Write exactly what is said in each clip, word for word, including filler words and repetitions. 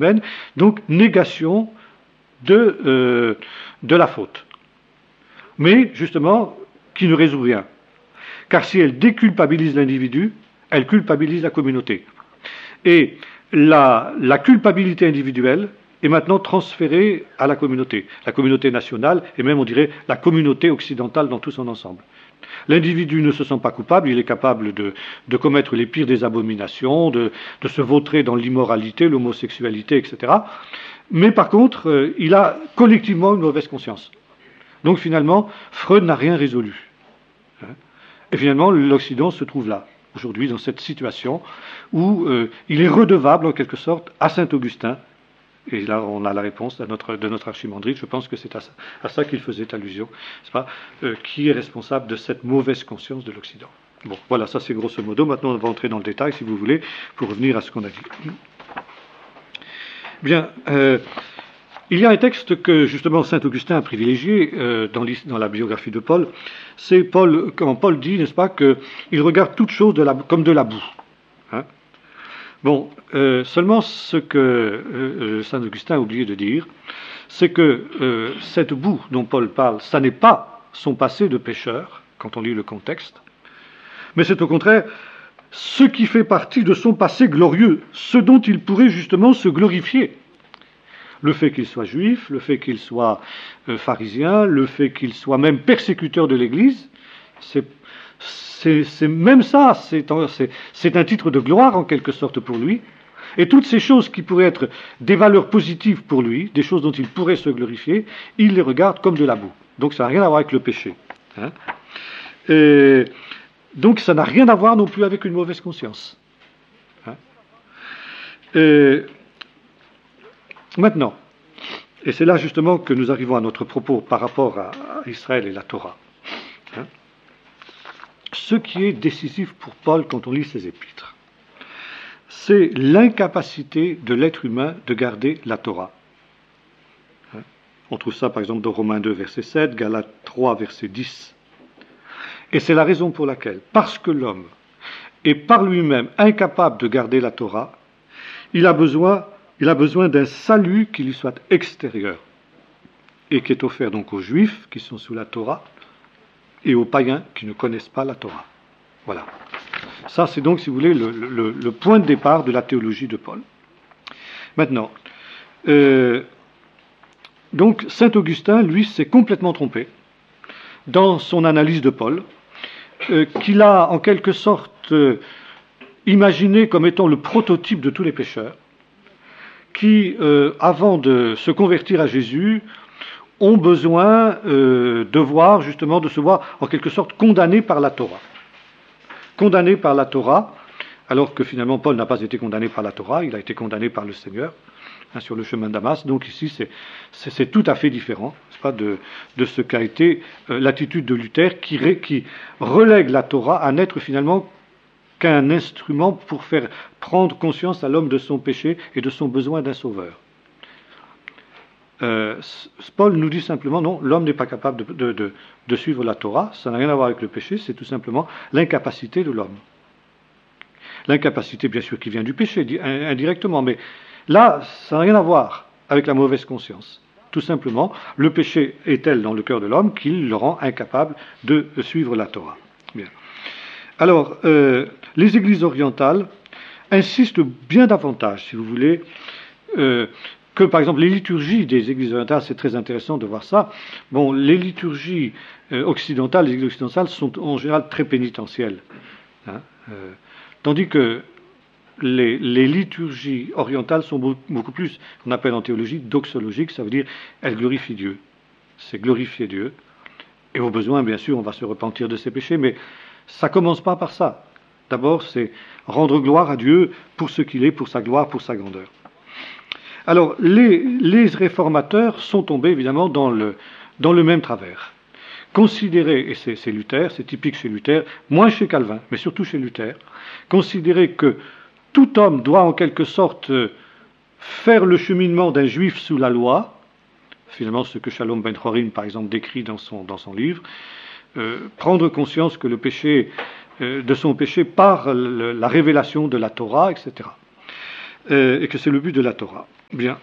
humaine, donc négation de, euh, de la faute. Mais, justement, qui ne résout rien. Car si elle déculpabilise l'individu, elle culpabilise la communauté. Et la, la culpabilité individuelle est maintenant transférée à la communauté, la communauté nationale, et même, on dirait, la communauté occidentale dans tout son ensemble. L'individu ne se sent pas coupable, il est capable de, de commettre les pires des abominations, de, de se vautrer dans l'immoralité, l'homosexualité, et cetera. Mais par contre, euh, il a collectivement une mauvaise conscience. Donc finalement, Freud n'a rien résolu. Et finalement, l'Occident se trouve là, aujourd'hui, dans cette situation où euh, il est redevable, en quelque sorte, à Saint-Augustin. Et là, on a la réponse de notre, de notre archimandrite. Je pense que c'est à ça, à ça qu'il faisait allusion. C'est pas, euh, qui est responsable de cette mauvaise conscience de l'Occident. Bon, voilà, ça c'est grosso modo. Maintenant, on va entrer dans le détail, si vous voulez, pour revenir à ce qu'on a dit. Bien, euh, il y a un texte que, justement, Saint-Augustin a privilégié euh, dans, dans la biographie de Paul. C'est Paul, quand Paul dit, n'est-ce pas, qu'il regarde toute chose de la, comme de la boue. Hein. Bon, euh, seulement ce que euh, Saint-Augustin a oublié de dire, c'est que euh, cette boue dont Paul parle, ça n'est pas son passé de pécheur, quand on lit le contexte, mais c'est au contraire ce qui fait partie de son passé glorieux, ce dont il pourrait justement se glorifier. Le fait qu'il soit juif, le fait qu'il soit euh, pharisien, le fait qu'il soit même persécuteur de l'Église, c'est... C'est, c'est même ça, c'est, c'est, c'est un titre de gloire en quelque sorte pour lui. Et toutes ces choses qui pourraient être des valeurs positives pour lui, des choses dont il pourrait se glorifier, il les regarde comme de la boue. Donc ça n'a rien à voir avec le péché. Hein. Et donc ça n'a rien à voir non plus avec une mauvaise conscience. Hein. Et maintenant, et c'est là justement que nous arrivons à notre propos par rapport à, à Israël et la Torah. Hein. Ce qui est décisif pour Paul quand on lit ses épîtres, c'est l'incapacité de l'être humain de garder la Torah. On trouve ça par exemple dans Romains deux, verset sept, Galates trois, verset dix. Et c'est la raison pour laquelle, parce que l'homme est par lui-même incapable de garder la Torah, il a besoin, il a besoin d'un salut qui lui soit extérieur, et qui est offert donc aux Juifs qui sont sous la Torah, et aux païens qui ne connaissent pas la Torah. Voilà. Ça, c'est donc, si vous voulez, le, le, le point de départ de la théologie de Paul. Maintenant, euh, donc, saint Augustin, lui, s'est complètement trompé dans son analyse de Paul, euh, qu'il a, en quelque sorte, euh, imaginé comme étant le prototype de tous les pécheurs, qui, euh, avant de se convertir à Jésus, ont besoin euh, de voir, justement, de se voir en quelque sorte condamnés par la Torah. Condamnés par la Torah, alors que finalement Paul n'a pas été condamné par la Torah, il a été condamné par le Seigneur, hein, sur le chemin de Damas. Donc ici, c'est, c'est, c'est tout à fait différent, n'est-ce pas, de, de ce qu'a été euh, l'attitude de Luther, qui, ré, qui relègue la Torah à n'être finalement qu'un instrument pour faire prendre conscience à l'homme de son péché et de son besoin d'un sauveur. Euh, Paul nous dit simplement, non, l'homme n'est pas capable de, de, de, de suivre la Torah, ça n'a rien à voir avec le péché, c'est tout simplement l'incapacité de l'homme. L'incapacité, bien sûr, qui vient du péché, indirectement, mais là, ça n'a rien à voir avec la mauvaise conscience. Tout simplement, le péché est tel dans le cœur de l'homme qu'il le rend incapable de suivre la Torah. Bien. Alors, euh, les églises orientales insistent bien davantage, si vous voulez, euh, que, par exemple, les liturgies des églises orientales, c'est très intéressant de voir ça. Bon, les liturgies euh, occidentales, les églises occidentales sont en général très pénitentielles. Hein, euh, tandis que les, les liturgies orientales sont beaucoup, beaucoup plus, qu'on appelle en théologie, doxologiques, ça veut dire elles glorifient Dieu. C'est glorifier Dieu. Et au besoin, bien sûr, on va se repentir de ses péchés, mais ça ne commence pas par ça. D'abord, c'est rendre gloire à Dieu pour ce qu'il est, pour sa gloire, pour sa grandeur. Alors, les, les réformateurs sont tombés, évidemment, dans le, dans le même travers. Considérer, et c'est, c'est Luther, c'est typique chez Luther, moins chez Calvin, mais surtout chez Luther, considérer que tout homme doit, en quelque sorte, faire le cheminement d'un juif sous la loi, finalement ce que Shalom Ben Chorin, par exemple, décrit dans son, dans son livre, euh, prendre conscience que le péché, euh, de son péché par le, la révélation de la Torah, et cetera. euh, et que c'est le but de la Torah. Bien.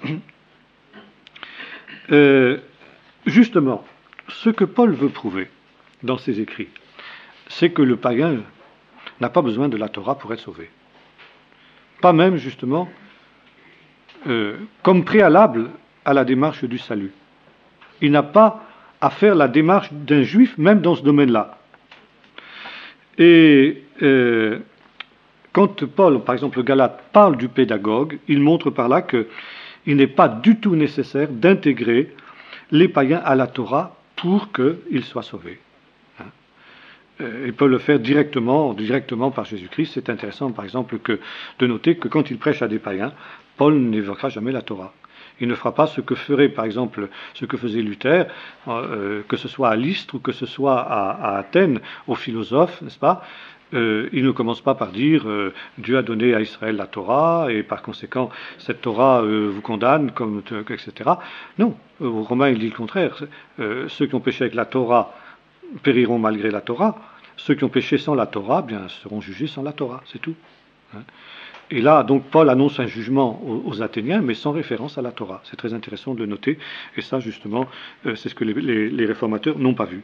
Euh, justement, ce que Paul veut prouver dans ses écrits, c'est que le païen n'a pas besoin de la Torah pour être sauvé. Pas même, justement, euh, comme préalable à la démarche du salut. Il n'a pas à faire la démarche d'un juif, même dans ce domaine-là. Et euh, quand Paul, par exemple, Galate, parle du pédagogue, il montre par là qu'il n'est pas du tout nécessaire d'intégrer les païens à la Torah pour qu'ils soient sauvés. Il peut le faire directement, directement par Jésus-Christ. C'est intéressant, par exemple, que, de noter que quand il prêche à des païens, Paul n'évoquera jamais la Torah. Il ne fera pas ce que ferait, par exemple, ce que faisait Luther, euh, que ce soit à Lystre ou que ce soit à, à Athènes, aux philosophes, n'est-ce pas? Euh, il ne commence pas par dire euh, Dieu a donné à Israël la Torah et par conséquent cette Torah euh, vous condamne, comme, et cetera. Non, aux Romains il dit le contraire. Euh, ceux qui ont péché avec la Torah périront malgré la Torah. Ceux qui ont péché sans la Torah, bien, seront jugés sans la Torah, c'est tout. Hein. Et là, donc, Paul annonce un jugement aux, aux Athéniens, mais sans référence à la Torah. C'est très intéressant de le noter, et ça, justement, euh, c'est ce que les, les, les réformateurs n'ont pas vu.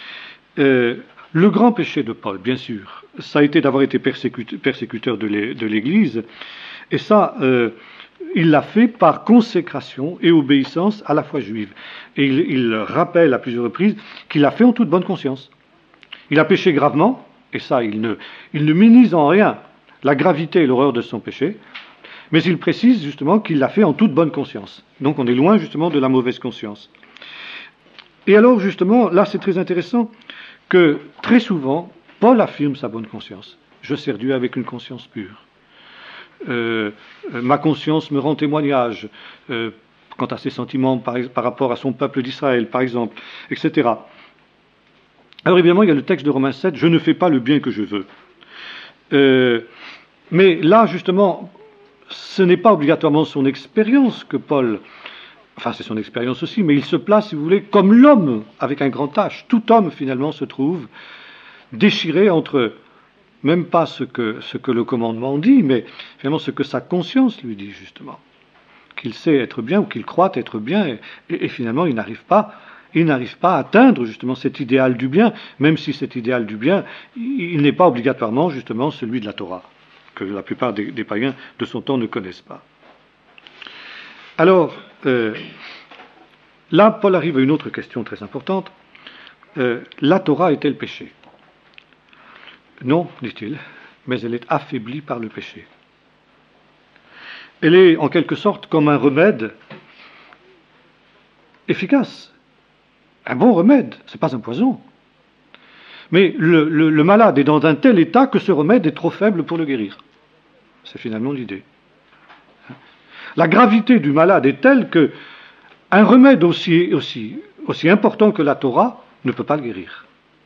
Euh, le grand péché de Paul, bien sûr, ça a été d'avoir été persécut, persécuteur de l'Église, et ça, euh, il l'a fait par consécration et obéissance à la foi juive. Et il, il rappelle à plusieurs reprises qu'il l'a fait en toute bonne conscience. Il a péché gravement, et ça, il ne, il ne minimise en rien la gravité et l'horreur de son péché, mais il précise justement qu'il l'a fait en toute bonne conscience. Donc on est loin justement de la mauvaise conscience. Et alors justement, là c'est très intéressant que très souvent, Paul affirme sa bonne conscience. Je sers Dieu avec une conscience pure. Euh, ma conscience me rend témoignage euh, quant à ses sentiments par, par rapport à son peuple d'Israël, par exemple, et cetera. Alors évidemment, il y a le texte de Romains sept, « Je ne fais pas le bien que je veux euh, ». Mais là, justement, ce n'est pas obligatoirement son expérience que Paul... Enfin, c'est son expérience aussi, mais il se place, si vous voulez, comme l'homme, avec un grand H. Tout homme, finalement, se trouve déchiré entre, même pas ce que, ce que le commandement dit, mais finalement ce que sa conscience lui dit, justement. Qu'il sait être bien, ou qu'il croit être bien, et, et, et finalement, il n'arrive pas... Il n'arrive pas à atteindre justement cet idéal du bien, même si cet idéal du bien, il n'est pas obligatoirement justement celui de la Torah, que la plupart des, des païens de son temps ne connaissent pas. Alors, euh, là, Paul arrive à une autre question très importante. Euh, la Torah est-elle péché? Non, dit-il, mais elle est affaiblie par le péché. Elle est en quelque sorte comme un remède efficace. Un bon remède, ce n'est pas un poison. Mais le, le, le malade est dans un tel état que ce remède est trop faible pour le guérir. C'est finalement l'idée. La gravité du malade est telle que un remède aussi, aussi, aussi important que la Torah ne peut pas le guérir.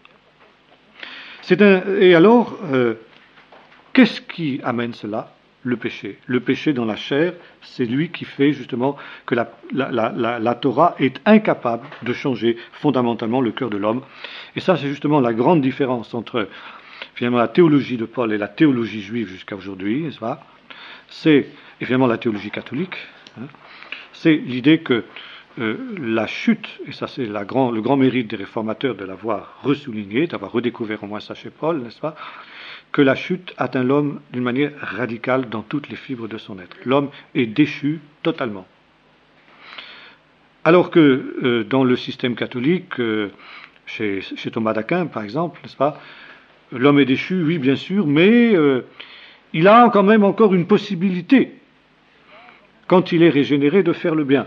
C'est un, et alors, euh, qu'est-ce qui amène cela? Le péché. Le péché dans la chair, c'est lui qui fait justement que la, la, la, la, la Torah est incapable de changer fondamentalement le cœur de l'homme. Et ça, c'est justement la grande différence entre finalement la théologie de Paul et la théologie juive jusqu'à aujourd'hui, n'est-ce pas? C'est évidemment la théologie catholique. Hein, c'est l'idée que euh, la chute, et ça c'est la grand, le grand mérite des réformateurs de l'avoir ressouligné, d'avoir redécouvert au moins ça chez Paul, n'est-ce pas? Que la chute atteint l'homme d'une manière radicale dans toutes les fibres de son être. L'homme est déchu totalement. Alors que euh, dans le système catholique, euh, chez, chez Thomas d'Aquin par exemple, n'est-ce pas, l'homme est déchu, oui bien sûr, mais euh, il a quand même encore une possibilité, quand il est régénéré, de faire le bien.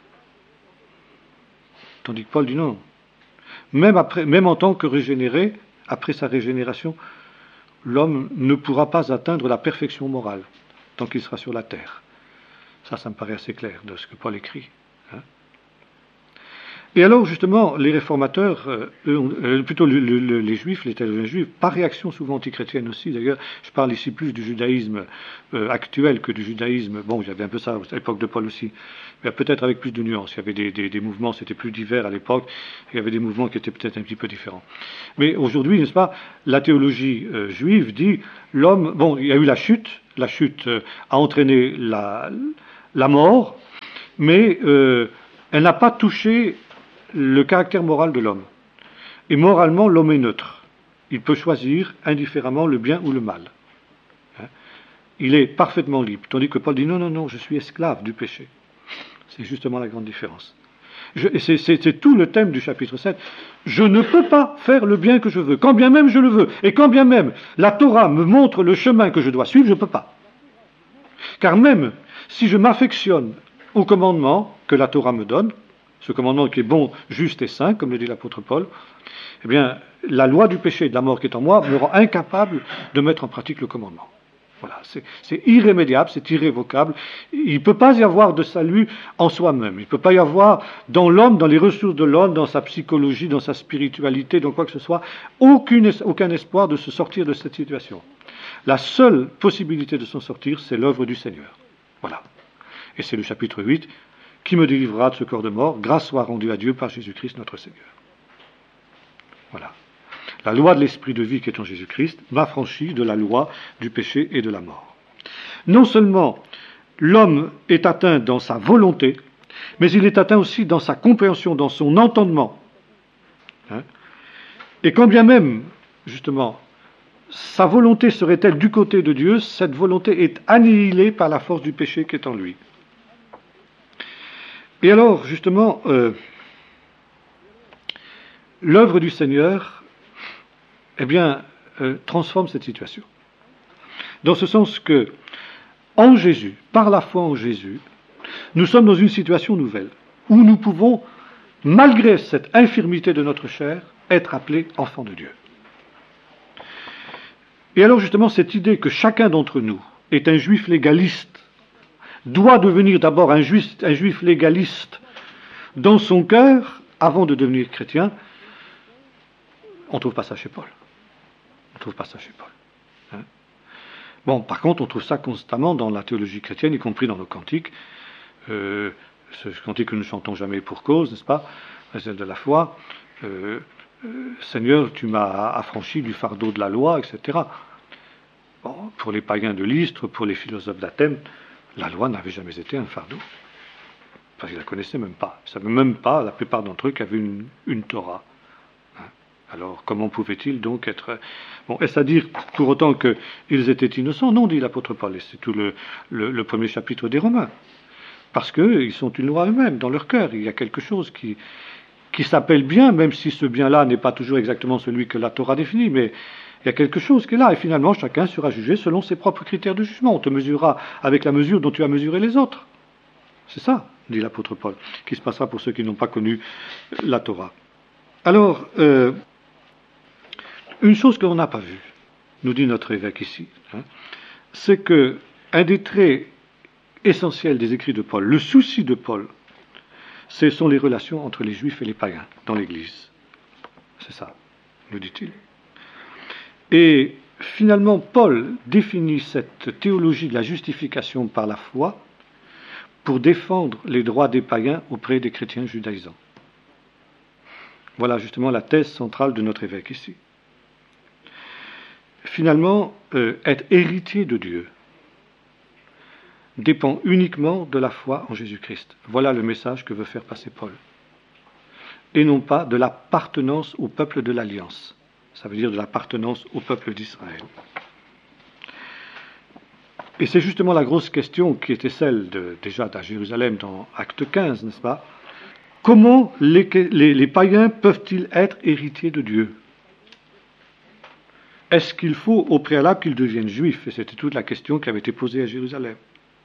Tandis que Paul dit non. Même, après, même en tant que régénéré, après sa régénération, l'homme ne pourra pas atteindre la perfection morale tant qu'il sera sur la terre. Ça, ça me paraît assez clair de ce que Paul écrit. Hein. Et alors, justement, les réformateurs, euh, eux, plutôt le, le, les juifs, les théologiens juifs, par réaction souvent antichrétienne aussi, d'ailleurs, je parle ici plus du judaïsme euh, actuel que du judaïsme, bon, il y avait un peu ça à l'époque de Paul aussi, mais peut-être avec plus de nuances. Il y avait des, des, des mouvements, c'était plus divers à l'époque, il y avait des mouvements qui étaient peut-être un petit peu différents. Mais aujourd'hui, n'est-ce pas, la théologie euh, juive dit, l'homme, bon, il y a eu la chute, la chute euh, a entraîné la, la mort, mais euh, elle n'a pas touché le caractère moral de l'homme. Et moralement, l'homme est neutre. Il peut choisir indifféremment le bien ou le mal. Hein? Il est parfaitement libre. Tandis que Paul dit non, non, non, je suis esclave du péché. C'est justement la grande différence. Je, et c'est, c'est, c'est tout le thème du chapitre sept. Je ne peux pas faire le bien que je veux, quand bien même je le veux. Et quand bien même la Torah me montre le chemin que je dois suivre, je ne peux pas. Car même si je m'affectionne au commandement que la Torah me donne, ce commandement qui est bon, juste et saint, comme le dit l'apôtre Paul, eh bien, la loi du péché et de la mort qui est en moi me rend incapable de mettre en pratique le commandement. Voilà, c'est, c'est irrémédiable, c'est irrévocable. Il ne peut pas y avoir de salut en soi-même. Il ne peut pas y avoir dans l'homme, dans les ressources de l'homme, dans sa psychologie, dans sa spiritualité, dans quoi que ce soit, aucune, aucun espoir de se sortir de cette situation. La seule possibilité de s'en sortir, c'est l'œuvre du Seigneur. Voilà. Et c'est le chapitre huit qui me délivrera de ce corps de mort. Grâce soit rendue à Dieu par Jésus-Christ notre Seigneur. Voilà. La loi de l'esprit de vie qui est en Jésus-Christ m'affranchit de la loi du péché et de la mort. Non seulement l'homme est atteint dans sa volonté, mais il est atteint aussi dans sa compréhension, dans son entendement. Hein? Et quand bien même, justement, sa volonté serait-elle du côté de Dieu, cette volonté est annihilée par la force du péché qui est en lui. Et alors, justement, euh, l'œuvre du Seigneur, eh bien, euh, transforme cette situation. Dans ce sens que, en Jésus, par la foi en Jésus, nous sommes dans une situation nouvelle, où nous pouvons, malgré cette infirmité de notre chair, être appelés enfants de Dieu. Et alors, justement, cette idée que chacun d'entre nous est un juif légaliste, doit devenir d'abord un juif, un juif légaliste dans son cœur, avant de devenir chrétien, on ne trouve pas ça chez Paul. On ne trouve pas ça chez Paul. Hein? Bon, par contre, on trouve ça constamment dans la théologie chrétienne, y compris dans nos cantiques. Euh, ce cantique que nous ne chantons jamais pour cause, n'est-ce pas? Celle de la foi. Euh, euh, Seigneur, tu m'as affranchi du fardeau de la loi, et cetera. Bon, pour les païens de l'Istre, pour les philosophes d'Athènes, la loi n'avait jamais été un fardeau. Parce qu'ils ne la connaissaient même pas. Ils ne savaient même pas, la plupart d'entre eux, qu'il y avait une, une Torah. Hein? Alors, comment pouvaient-ils donc être... Bon, est-ce à dire pour autant qu'ils étaient innocents? Non, dit l'apôtre Paul, et c'est tout le, le, le premier chapitre des Romains. Parce qu'ils sont une loi eux-mêmes, dans leur cœur. Il y a quelque chose qui, qui s'appelle bien, même si ce bien-là n'est pas toujours exactement celui que la Torah définit, mais il y a quelque chose qui est là, et finalement chacun sera jugé selon ses propres critères de jugement. On te mesurera avec la mesure dont tu as mesuré les autres. C'est ça, dit l'apôtre Paul, qui se passera pour ceux qui n'ont pas connu la Torah. Alors, euh, une chose que l'on n'a pas vue, nous dit notre évêque ici, hein, c'est que un des traits essentiels des écrits de Paul, le souci de Paul, ce sont les relations entre les juifs et les païens dans l'Église. C'est ça, nous dit-il. Et finalement, Paul définit cette théologie de la justification par la foi pour défendre les droits des païens auprès des chrétiens judaïsants. Voilà justement la thèse centrale de notre évêque ici. Finalement, euh, être héritier de Dieu dépend uniquement de la foi en Jésus-Christ. Voilà le message que veut faire passer Paul. Et non pas de l'appartenance au peuple de l'Alliance. Ça veut dire de l'appartenance au peuple d'Israël. Et c'est justement la grosse question qui était celle de, déjà à Jérusalem dans Acte quinze, n'est-ce pas? Comment les, les, les païens peuvent-ils être héritiers de Dieu? Est-ce qu'il faut au préalable qu'ils deviennent juifs? Et c'était toute la question qui avait été posée à Jérusalem.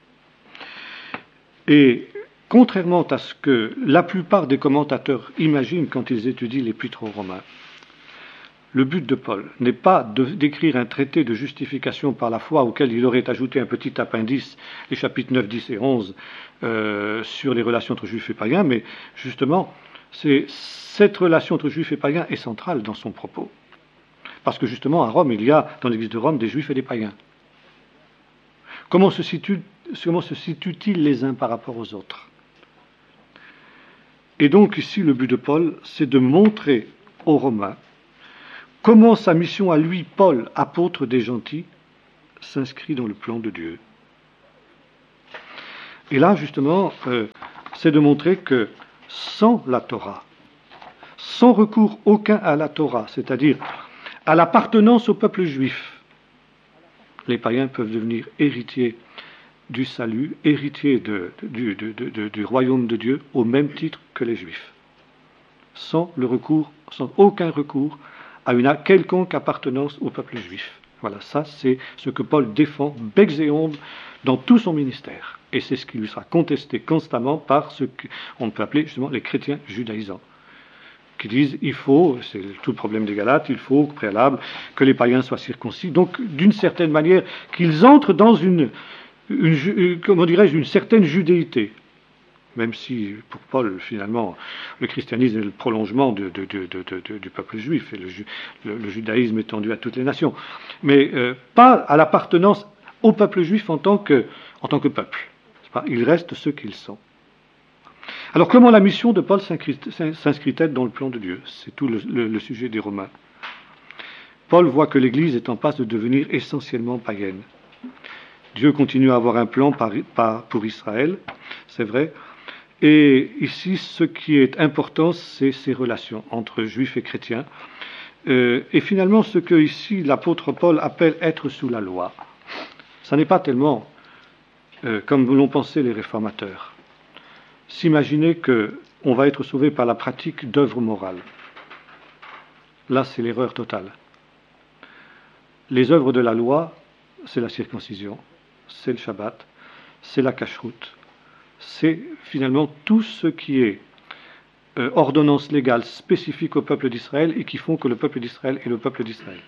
Et contrairement à ce que la plupart des commentateurs imaginent quand ils étudient l'Épître aux Romains, le but de Paul n'est pas de, d'écrire un traité de justification par la foi auquel il aurait ajouté un petit appendice, les chapitres neuf, dix et onze, euh, sur les relations entre juifs et païens, mais justement, c'est, cette relation entre juifs et païens est centrale dans son propos. Parce que justement, à Rome, il y a, dans l'Église de Rome, des juifs et des païens. Comment se situe, comment se situent-ils les uns par rapport aux autres? Et donc ici, le but de Paul, c'est de montrer aux Romains comment sa mission à lui, Paul, apôtre des gentils, s'inscrit dans le plan de Dieu. Et là, justement, euh, c'est de montrer que sans la Torah, sans recours aucun à la Torah, c'est-à-dire à l'appartenance au peuple juif, les païens peuvent devenir héritiers du salut, héritiers de, de, de, de, du royaume de Dieu, au même titre que les juifs. Sans le recours, sans aucun recours à une quelconque appartenance au peuple juif. Voilà, ça c'est ce que Paul défend bec et ongles dans tout son ministère. Et c'est ce qui lui sera contesté constamment par ce qu'on peut appeler justement les chrétiens judaïsants, qui disent il faut, c'est tout le problème des Galates, il faut au préalable que les païens soient circoncis, donc d'une certaine manière qu'ils entrent dans une, une comment dirais-je, une certaine judéité. Même si, pour Paul, finalement, le christianisme est le prolongement de, de, de, de, de, du peuple juif, et le, le, le judaïsme étendu à toutes les nations. Mais euh, pas à l'appartenance au peuple juif en tant que, en tant que peuple. Ils restent ceux qu'ils sont. Alors, comment la mission de Paul s'inscrit-elle dans le plan de Dieu? C'est tout le, le, le sujet des Romains. Paul voit que l'Église est en passe de devenir essentiellement païenne. Dieu continue à avoir un plan par, par, pour Israël, c'est vrai. Et ici, ce qui est important, c'est ces relations entre juifs et chrétiens. Euh, et finalement, ce que ici l'apôtre Paul appelle être sous la loi, ça n'est pas tellement euh, comme l'ont pensé les réformateurs. S'imaginer qu'on va être sauvé par la pratique d'œuvres morales. Là, c'est l'erreur totale. Les œuvres de la loi, c'est la circoncision, c'est le Shabbat, c'est la cacheroute. C'est finalement tout ce qui est euh, ordonnance légale spécifique au peuple d'Israël et qui font que le peuple d'Israël est le peuple d'Israël.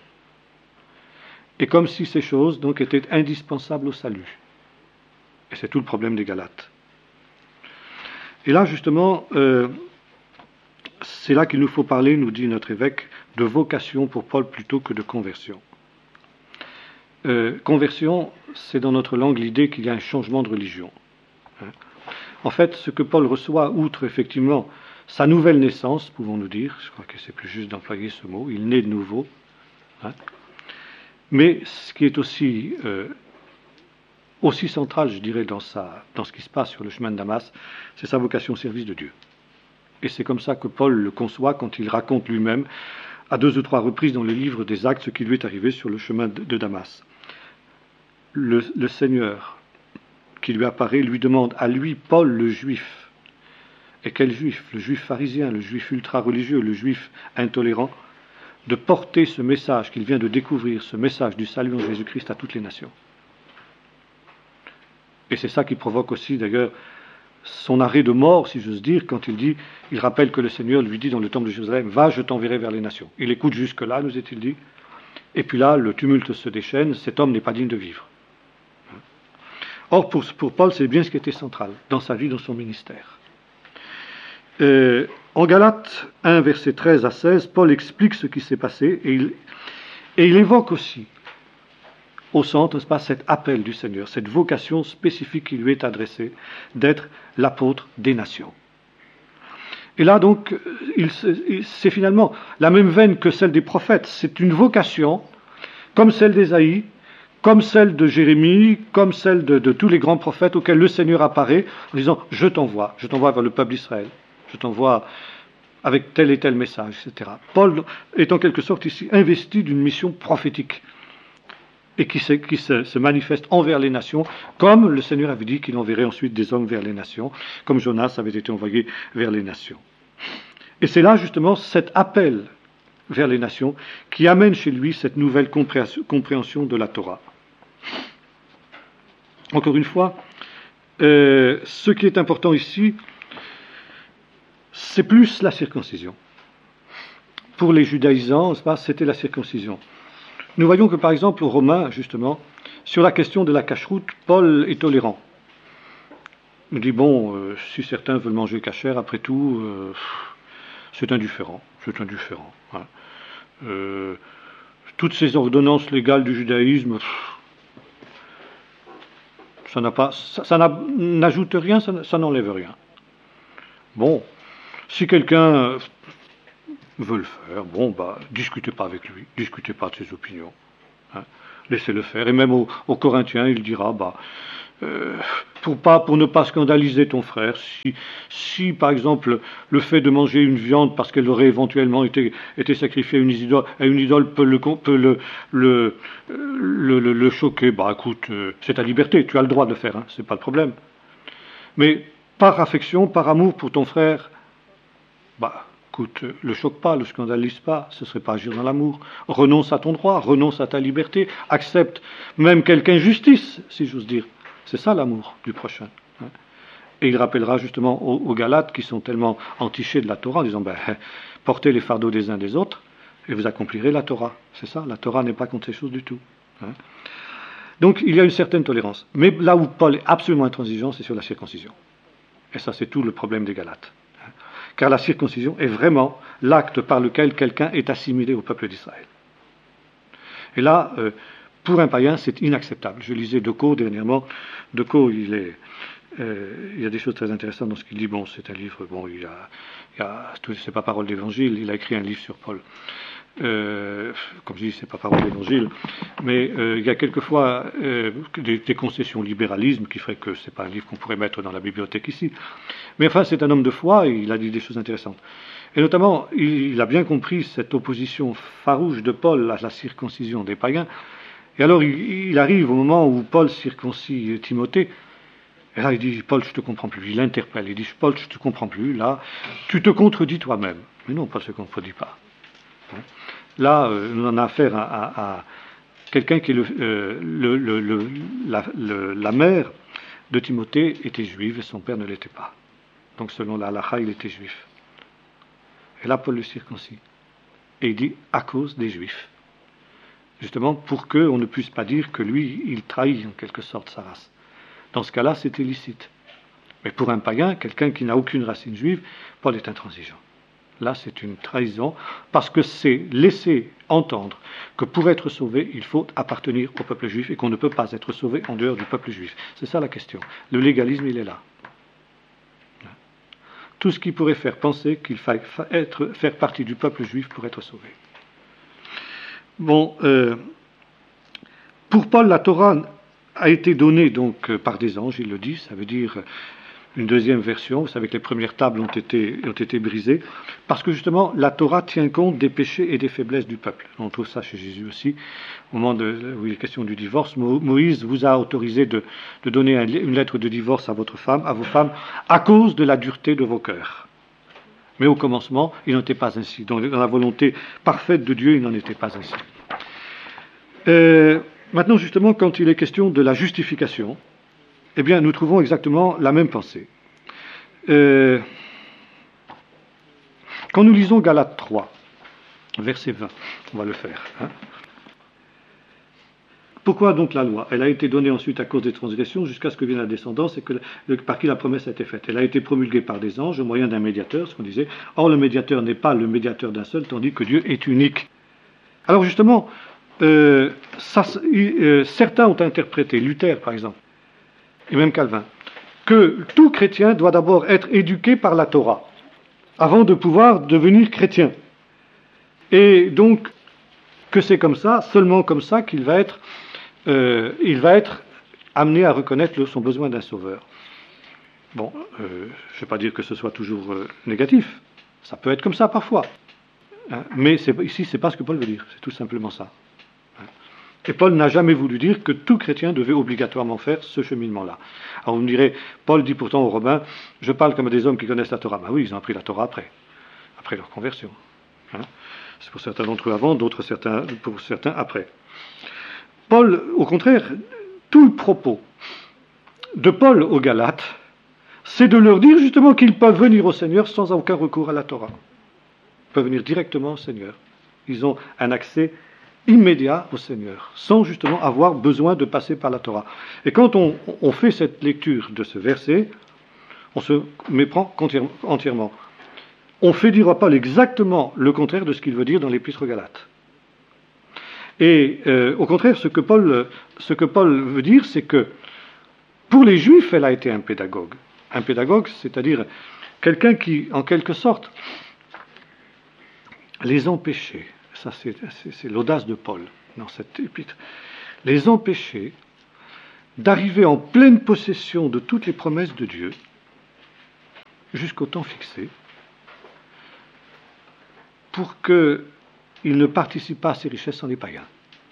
Et comme si ces choses donc étaient indispensables au salut. Et c'est tout le problème des Galates. Et là justement, euh, c'est là qu'il nous faut parler, nous dit notre évêque, de vocation pour Paul plutôt que de conversion. Euh, conversion, c'est dans notre langue l'idée qu'il y a un changement de religion. Hein. En fait, ce que Paul reçoit, outre effectivement sa nouvelle naissance, pouvons-nous dire, je crois que c'est plus juste d'employer ce mot, il naît de nouveau, hein, mais ce qui est aussi, euh, aussi central, je dirais, dans, sa, dans ce qui se passe sur le chemin de Damas, c'est sa vocation au service de Dieu. Et c'est comme ça que Paul le conçoit quand il raconte lui-même, à deux ou trois reprises dans le livre des Actes, ce qui lui est arrivé sur le chemin de, de Damas. Le, le Seigneur qui lui apparaît, lui demande à lui, Paul le juif. Et quel juif? Le juif pharisien, le juif ultra-religieux, le juif intolérant, de porter ce message qu'il vient de découvrir, ce message du salut en Jésus-Christ à toutes les nations. Et c'est ça qui provoque aussi, d'ailleurs, son arrêt de mort, si j'ose dire, quand il dit, il rappelle que le Seigneur lui dit dans le temple de Jérusalem, va, je t'enverrai vers les nations. Il écoute jusque-là, nous est-il dit. Et puis là, le tumulte se déchaîne, cet homme n'est pas digne de vivre. Or, pour, pour Paul, c'est bien ce qui était central dans sa vie, dans son ministère. Euh, en Galates un, versets treize à seize, Paul explique ce qui s'est passé et il, et il évoque aussi au centre, n'est-ce pas, cet appel du Seigneur, cette vocation spécifique qui lui est adressée d'être l'apôtre des nations. Et là, donc, il, c'est finalement la même veine que celle des prophètes. C'est une vocation, comme celle d'Ésaïe, comme celle de Jérémie, comme celle de, de tous les grands prophètes auxquels le Seigneur apparaît en disant « Je t'envoie, je t'envoie vers le peuple d'Israël, je t'envoie avec tel et tel message, et cetera » Paul est en quelque sorte ici investi d'une mission prophétique et qui, se, qui se, se manifeste envers les nations, comme le Seigneur avait dit qu'il enverrait ensuite des hommes vers les nations, comme Jonas avait été envoyé vers les nations. Et c'est là justement cet appel vers les nations qui amène chez lui cette nouvelle compréhension de la Torah. Encore une fois, euh, ce qui est important ici, c'est plus la circoncision. Pour les judaïsants, c'était la circoncision. Nous voyons que par exemple aux Romains, justement, sur la question de la cacheroute, Paul est tolérant. Il dit, bon, euh, si certains veulent manger cachère, après tout, euh, c'est indifférent, c'est indifférent. Hein. Euh, toutes ces ordonnances légales du judaïsme, pff, ça n'a pas, ça, ça n'a, n'ajoute rien, ça, ça n'enlève rien. Bon, si quelqu'un veut le faire, bon, bah, discutez pas avec lui, discutez pas de ses opinions. Hein. laissez-le faire. Et même aux, aux Corinthiens, il dira, bah, euh, pour, pas, pour ne pas scandaliser ton frère, si, si par exemple le fait de manger une viande parce qu'elle aurait éventuellement été, été sacrifiée à une idole, à une idole peut, le, peut le, le, le, le, le choquer, bah écoute, euh, c'est ta liberté, tu as le droit de le faire, hein, c'est pas le problème. Mais par affection, par amour pour ton frère, bah écoute, le choque pas, le scandalise pas, ce serait pas agir dans l'amour. Renonce à ton droit, renonce à ta liberté, accepte même quelque injustice, si j'ose dire. C'est ça l'amour du prochain. Et il rappellera justement aux, aux Galates qui sont tellement entichés de la Torah en disant ben, portez les fardeaux des uns des autres et vous accomplirez la Torah. C'est ça, la Torah n'est pas contre ces choses du tout. Hein. Donc il y a une certaine tolérance. Mais là où Paul est absolument intransigeant, c'est sur la circoncision. Et ça, c'est tout le problème des Galates. Hein. Car la circoncision est vraiment l'acte par lequel quelqu'un est assimilé au peuple d'Israël. Et là, euh, pour un païen, c'est inacceptable. Je lisais Decaux dernièrement. Decaux, il est, euh, il y a des choses très intéressantes dans ce qu'il dit. Bon, c'est un livre, bon, il y a, il y a c'est pas parole d'évangile. Il a écrit un livre sur Paul. Euh, comme je dis, c'est pas parole d'évangile, mais euh, il y a quelquefois euh, des, des concessions au libéralisme qui ferait que c'est pas un livre qu'on pourrait mettre dans la bibliothèque ici. Mais enfin, c'est un homme de foi et il a dit des choses intéressantes. Et notamment, il, il a bien compris cette opposition farouche de Paul à la circoncision des païens. Et alors, il, il arrive au moment où Paul circoncis Timothée. Et là, il dit, Paul, je te comprends plus. Il l'interpelle. Il dit, Paul, je te comprends plus. Là, tu te contredis toi-même. Mais non, Paul ne se contredit pas. Là, euh, on a affaire à, à, à quelqu'un qui est le, euh, le, le, le, la, le, la mère de Timothée était juive et son père ne l'était pas. Donc, selon la halakha, il était juif. Et là, Paul le circoncis. Et il dit, à cause des juifs. Justement, pour qu'on ne puisse pas dire que lui, il trahit en quelque sorte sa race. Dans ce cas-là, c'est illicite. Mais pour un païen, quelqu'un qui n'a aucune racine juive, Paul est intransigeant. Là, c'est une trahison, parce que c'est laisser entendre que pour être sauvé, il faut appartenir au peuple juif et qu'on ne peut pas être sauvé en dehors du peuple juif. C'est ça la question. Le légalisme, il est là. Tout ce qui pourrait faire penser qu'il faille être, faire partie du peuple juif pour être sauvé. Bon, euh, pour Paul, la Torah a été donnée donc euh, par des anges, il le dit, ça veut dire une deuxième version. Vous savez que les premières tables ont été, ont été brisées, parce que justement la Torah tient compte des péchés et des faiblesses du peuple. On trouve ça chez Jésus aussi. Au moment de, où il est question du divorce, Moïse vous a autorisé de, de donner un, une lettre de divorce à votre femme, à vos femmes, à cause de la dureté de vos cœurs. Mais au commencement, il n'en était pas ainsi. Dans la volonté parfaite de Dieu, il n'en était pas ainsi. Euh, maintenant, justement, quand il est question de la justification, eh bien, nous trouvons exactement la même pensée. Euh, quand nous lisons Galates trois, verset vingt, on va le faire. Hein. Pourquoi donc la loi? Elle a été donnée ensuite à cause des transgressions jusqu'à ce que vienne la descendance et que, le, par qui la promesse a été faite. Elle a été promulguée par des anges au moyen d'un médiateur, ce qu'on disait. Or, le médiateur n'est pas le médiateur d'un seul, tandis que Dieu est unique. Alors justement, euh, ça, euh, certains ont interprété, Luther par exemple, et même Calvin, que tout chrétien doit d'abord être éduqué par la Torah, avant de pouvoir devenir chrétien. Et donc, que c'est comme ça, seulement comme ça, qu'il va être, euh, il va être amené à reconnaître le, son besoin d'un sauveur. Bon, euh, je ne vais pas dire que ce soit toujours euh, négatif, ça peut être comme ça parfois. Hein, mais c'est, ici, ce n'est pas ce que Paul veut dire, c'est tout simplement ça. Hein. Et Paul n'a jamais voulu dire que tout chrétien devait obligatoirement faire ce cheminement-là. Alors vous me direz, Paul dit pourtant aux Romains, je parle comme à des hommes qui connaissent la Torah. Ben oui, ils ont appris la Torah après, après leur conversion. Hein. C'est pour certains d'entre eux avant, d'autres certains, pour certains après. Paul, au contraire, tout le propos de Paul aux Galates, c'est de leur dire justement qu'ils peuvent venir au Seigneur sans aucun recours à la Torah. Ils peuvent venir directement au Seigneur. Ils ont un accès immédiat au Seigneur, sans justement avoir besoin de passer par la Torah. Et quand on, on fait cette lecture de ce verset, on se méprend entièrement. On fait dire à Paul exactement le contraire de ce qu'il veut dire dans l'Épître aux Galates. Et euh, au contraire, ce que, Paul, ce que Paul veut dire, c'est que pour les Juifs, elle a été un pédagogue. Un pédagogue, c'est-à-dire quelqu'un qui, en quelque sorte, les empêchait. Ça, c'est, c'est, c'est l'audace de Paul dans cette épître. les empêcher d'arriver en pleine possession de toutes les promesses de Dieu jusqu'au temps fixé, pour qu'ils ne participent pas à ces richesses sans les païens.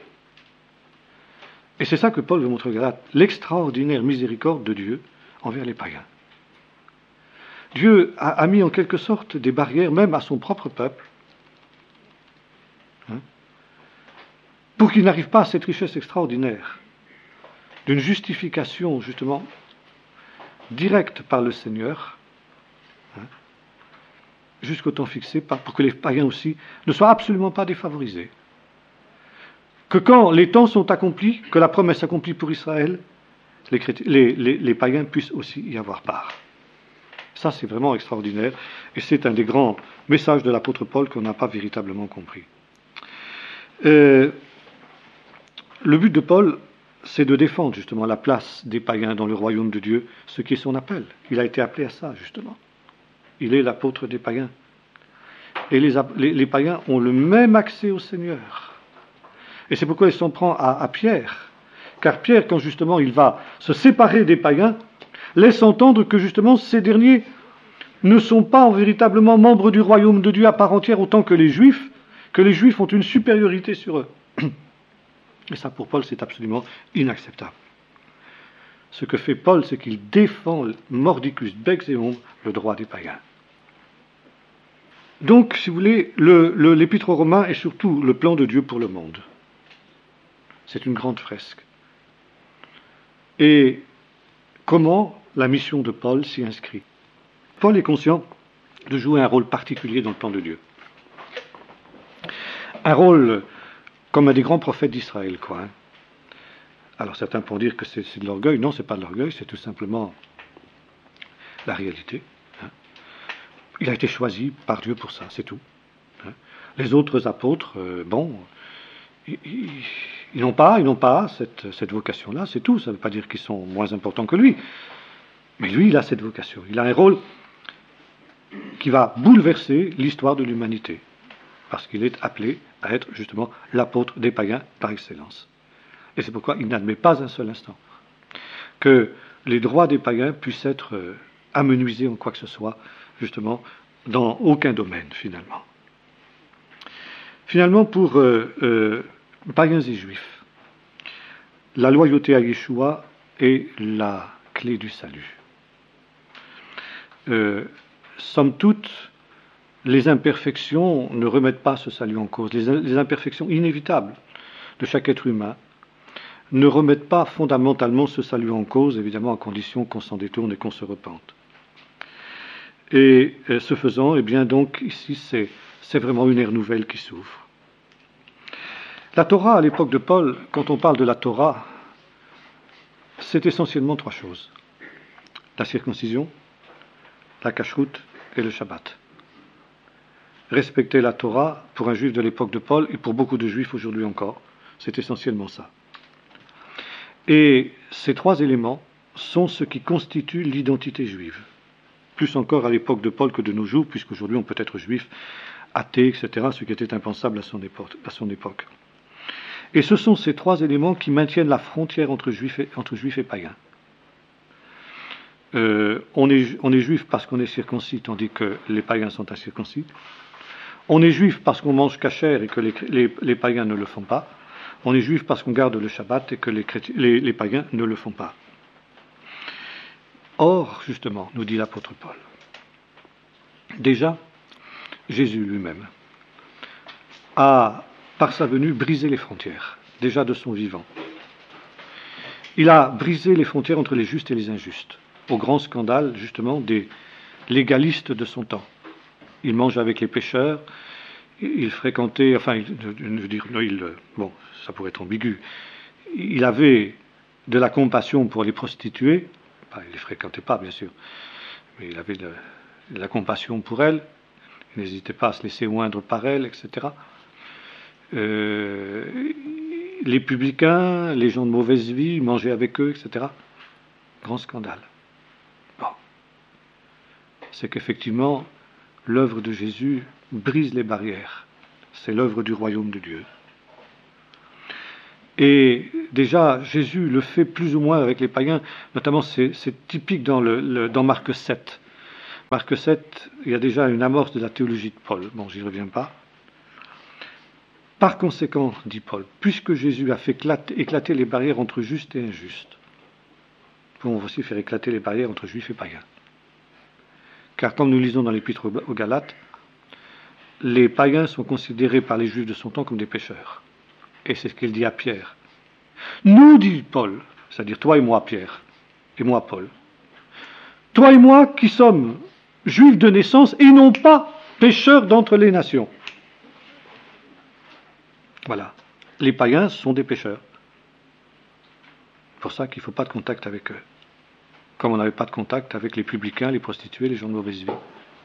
Et c'est ça que Paul veut montrer aux Galates, l'extraordinaire miséricorde de Dieu envers les païens. Dieu a, a mis en quelque sorte des barrières même à son propre peuple, hein, pour qu'il n'arrive pas à cette richesse extraordinaire d'une justification justement directe par le Seigneur, hein, jusqu'au temps fixé, pour que les païens aussi ne soient absolument pas défavorisés. Que quand les temps sont accomplis, que la promesse s'accomplit pour Israël, les, les, les, les païens puissent aussi y avoir part. Ça, c'est vraiment extraordinaire, et c'est un des grands messages de l'apôtre Paul qu'on n'a pas véritablement compris. Euh, le but de Paul, c'est de défendre justement la place des païens dans le royaume de Dieu, ce qui est son appel. Il a été appelé à ça, justement. Il est l'apôtre des païens. Et les, les, les païens ont le même accès au Seigneur. Et c'est pourquoi il s'en prend à, à Pierre. Car Pierre, quand justement il va se séparer des païens, laisse entendre que justement ces derniers ne sont pas véritablement membres du royaume de Dieu à part entière autant que les Juifs, que les Juifs ont une supériorité sur eux. Et ça pour Paul c'est absolument inacceptable. Ce que fait Paul, c'est qu'il défend mordicus bec et ongles le droit des païens. Donc, si vous voulez, le, le, l'Épître aux Romains est surtout le plan de Dieu pour le monde. C'est une grande fresque. Et comment la mission de Paul s'y inscrit? Paul est conscient de jouer un rôle particulier dans le plan de Dieu. Un rôle comme un des grands prophètes d'Israël, quoi. Hein. Alors certains pourront dire que c'est, c'est de l'orgueil. Non, c'est pas de l'orgueil, c'est tout simplement la réalité. Hein. Il a été choisi par Dieu pour ça, c'est tout. Hein. Les autres apôtres, euh, bon, ils, ils, ils n'ont pas, ils n'ont pas cette, cette vocation-là, c'est tout. Ça ne veut pas dire qu'ils sont moins importants que lui. Mais lui, il a cette vocation. Il a un rôle qui va bouleverser l'histoire de l'humanité. Parce qu'il est appelé à être justement l'apôtre des païens par excellence. Et c'est pourquoi il n'admet pas un seul instant que les droits des païens puissent être euh, amenuisés en quoi que ce soit, justement, dans aucun domaine, finalement. Finalement, pour euh, euh, païens et juifs, la loyauté à Yeshua est la clé du salut. Euh, somme toute, les imperfections ne remettent pas ce salut en cause. Les, les imperfections inévitables de chaque être humain ne remettent pas fondamentalement ce salut en cause, évidemment à condition qu'on s'en détourne et qu'on se repente. Et euh, ce faisant, eh bien donc ici c'est, c'est vraiment une ère nouvelle qui s'ouvre. La Torah, à l'époque de Paul, quand on parle de la Torah, c'est essentiellement trois choses. La circoncision, la cacheroute et le Shabbat. Respecter la Torah, pour un juif de l'époque de Paul, et pour beaucoup de juifs aujourd'hui encore, c'est essentiellement ça. Et ces trois éléments sont ce qui constitue l'identité juive. Plus encore à l'époque de Paul que de nos jours, puisqu'aujourd'hui on peut être juif, athée, et cetera, ce qui était impensable à son époque. À son époque. Et ce sont ces trois éléments qui maintiennent la frontière entre juifs et, entre juifs et païens. Euh, on, est, on est juif parce qu'on est circoncis, tandis que les païens sont incirconcis. On est juif parce qu'on mange cachère et que les, les, les païens ne le font pas. On est juif parce qu'on garde le Shabbat et que les, les, les païens ne le font pas. Or, justement, nous dit l'apôtre Paul, déjà, Jésus lui-même a, par sa venue, brisé les frontières, déjà de son vivant. Il a brisé les frontières entre les justes et les injustes, au grand scandale, justement, des légalistes de son temps. Il mange avec les pécheurs, il fréquentait, enfin, il, je veux dire, il, bon, ça pourrait être ambigu, il avait de la compassion pour les prostituées, enfin, il ne les fréquentait pas, bien sûr, mais il avait de, de la compassion pour elles, il n'hésitait pas à se laisser oindre par elles, et cetera. Euh, les publicains, les gens de mauvaise vie, il mangeait avec eux, et cetera. Grand scandale. Bon. C'est qu'effectivement, l'œuvre de Jésus brise les barrières. C'est l'œuvre du royaume de Dieu. Et déjà, Jésus le fait plus ou moins avec les païens, notamment c'est, c'est typique dans, le, le, dans Marc sept. Marc sept, il y a déjà une amorce de la théologie de Paul. Bon, j'y reviens pas. Par conséquent, dit Paul, puisque Jésus a fait éclater, éclater les barrières entre justes et injustes, nous pouvons aussi faire éclater les barrières entre juifs et païens. Car comme nous lisons dans l'Épître aux Galates, les païens sont considérés par les juifs de son temps comme des pécheurs. Et c'est ce qu'il dit à Pierre. Nous, dit Paul, c'est-à-dire toi et moi, Pierre, et moi, Paul, toi et moi qui sommes juifs de naissance et non pas pécheurs d'entre les nations. Voilà. Les païens sont des pécheurs. C'est pour ça qu'il ne faut pas de contact avec eux. Comme on n'avait pas de contact avec les publicains, les prostituées, les gens de mauvaise vie.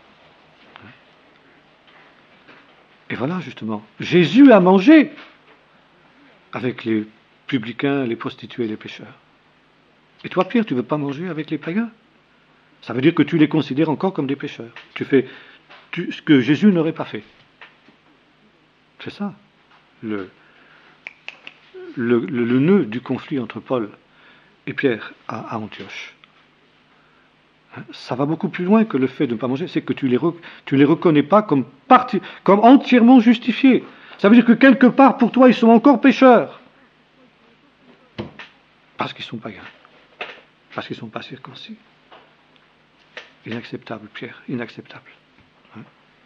Et voilà, justement. Jésus a mangé avec les publicains, les prostituées et les pécheurs. Et toi, Pierre, tu ne veux pas manger avec les païens? Ça veut dire que tu les considères encore comme des pécheurs. Tu fais tu, ce que Jésus n'aurait pas fait. C'est ça, le, le, le, le nœud du conflit entre Paul et Pierre à, à Antioche. Ça va beaucoup plus loin que le fait de ne pas manger, c'est que tu les, re, tu les reconnais pas comme, parti, comme entièrement justifiés. Ça veut dire que quelque part, pour toi, ils sont encore pécheurs. Parce qu'ils sont païens. Parce qu'ils ne sont pas circoncis. Inacceptable, Pierre, inacceptable. Hein?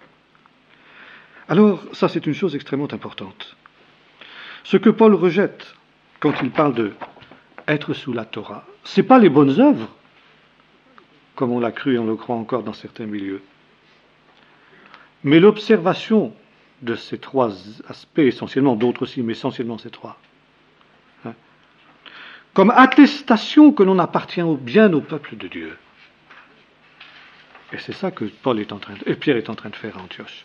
Alors, ça c'est une chose extrêmement importante. Ce que Paul rejette quand il parle de être sous la Torah, ce n'est pas les bonnes œuvres, comme on l'a cru et on le croit encore dans certains milieux, mais l'observation de ces trois aspects, essentiellement, d'autres aussi, mais essentiellement ces trois, hein, comme attestation que l'on appartient bien au peuple de Dieu. Et c'est ça que Paul est en train de, et Pierre est en train de faire à Antioche.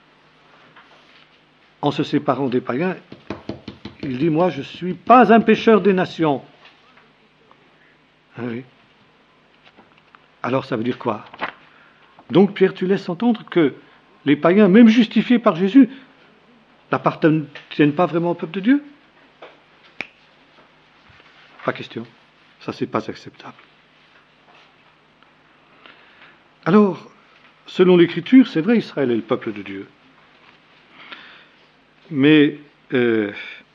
En se séparant des païens, il dit, moi je ne suis pas un pécheur des nations. Ah oui. Alors ça veut dire quoi? Donc Pierre, tu laisses entendre que les païens, même justifiés par Jésus, n'appartiennent pas vraiment au peuple de Dieu? Pas question. Ça, c'est pas acceptable. Alors, selon l'Écriture, c'est vrai, Israël est le peuple de Dieu. Mais euh,